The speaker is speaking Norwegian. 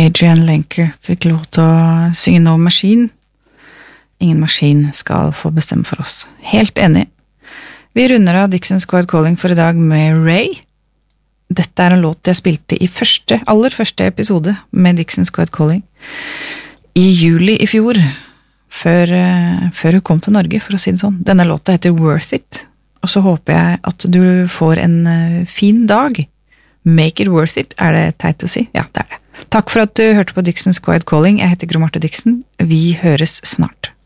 Adrian Lenker fikk lov til å synge No Machine. Ingen maskin skal få bestemme for oss. Helt enig. Vi runder av Dixon Squad Calling for i dag med Ray. Dette er en låt jeg spilte i aller første episode med Dixon Squad Calling i juli i fjor, før hun kom til Norge, for å si det sånn. Denne låta heter Worth It, og så håper jeg at du får en fin dag. Make it worth it, er det teit å si? Ja, det er det. Takk for at du hørte på Dixon Squad Calling. Jeg heter Gro Marte Dixon. Vi høres snart.